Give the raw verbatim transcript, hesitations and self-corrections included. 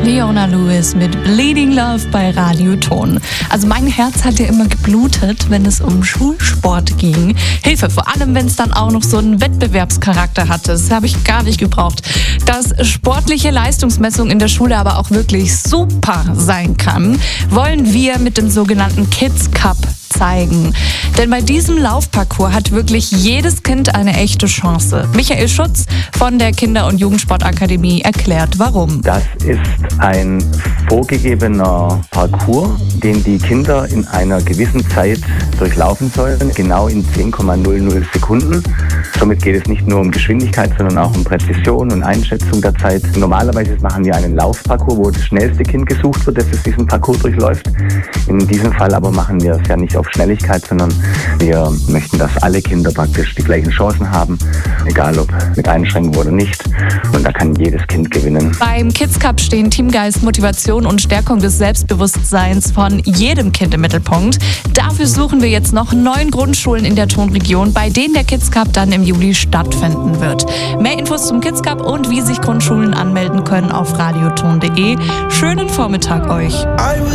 Leona Lewis mit Bleeding Love bei Radio Ton. Also mein Herz hat ja immer geblutet, wenn es um Schulsport ging. Hilfe, vor allem wenn es dann auch noch so einen Wettbewerbscharakter hatte. Das habe ich gar nicht gebraucht. Dass sportliche Leistungsmessung in der Schule aber auch wirklich super sein kann, wollen wir mit dem sogenannten Kids Cup zeigen. Denn bei diesem Laufparcours hat wirklich jedes Kind eine echte Chance. Michael Schutz von der Kinder- und Jugendsportakademie erklärt, warum. Das ist ein vorgegebener Parcours, den die Kinder in einer gewissen Zeit durchlaufen sollen, genau in zehn Komma null null Sekunden. Somit geht es nicht nur um Geschwindigkeit, sondern auch um Präzision und Einschätzung der Zeit. Normalerweise machen wir einen Laufparcours, wo das schnellste Kind gesucht wird, das diesen Parcours durchläuft. In diesem Fall aber machen wir es ja nicht auf Schnelligkeit, sondern wir möchten, dass alle Kinder praktisch die gleichen Chancen haben, egal ob mit Einschränkung oder nicht. Und da kann jedes Kind gewinnen. Beim Kids Cup stehen Teamgeist, Motivation und Stärkung des Selbstbewusstseins von jedem Kind im Mittelpunkt. Dafür suchen wir jetzt noch neun Grundschulen in der Tonregion, bei denen der Kids Cup dann im Juli stattfinden wird. Mehr Infos zum Kids Cup und wie sich Grundschulen anmelden können auf radioton punkt de. Schönen Vormittag euch.